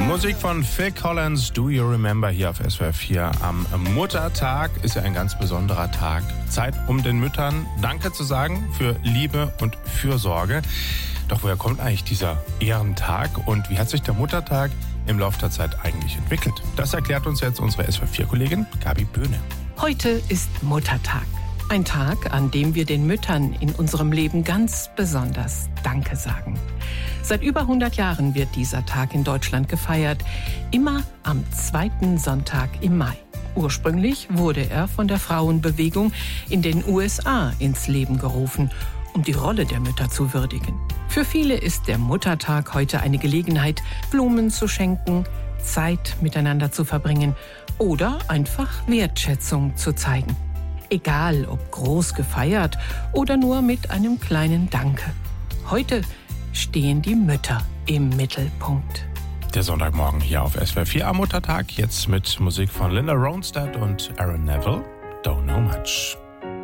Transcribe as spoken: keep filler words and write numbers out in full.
Musik von Phil Collins, Do You Remember, hier auf S W R vier. Am Muttertag ist ja ein ganz besonderer Tag. Zeit, um den Müttern Danke zu sagen für Liebe und Fürsorge. Doch woher kommt eigentlich dieser Ehrentag und wie hat sich der Muttertag im Laufe der Zeit eigentlich entwickelt? Das erklärt uns jetzt unsere S W R vier-Kollegin Gabi Böhne. Heute ist Muttertag. Ein Tag, an dem wir den Müttern in unserem Leben ganz besonders Danke sagen. Seit über hundert Jahren wird dieser Tag in Deutschland gefeiert, immer am zweiten Sonntag im Mai. Ursprünglich wurde er von der Frauenbewegung in den U S A ins Leben gerufen, um die Rolle der Mütter zu würdigen. Für viele ist der Muttertag heute eine Gelegenheit, Blumen zu schenken, Zeit miteinander zu verbringen oder einfach Wertschätzung zu zeigen. Egal, ob groß gefeiert oder nur mit einem kleinen Danke. Heute stehen die Mütter im Mittelpunkt. Der Sonntagmorgen hier auf S W R vier am Muttertag, jetzt mit Musik von Linda Ronstadt und Aaron Neville, Don't Know Much.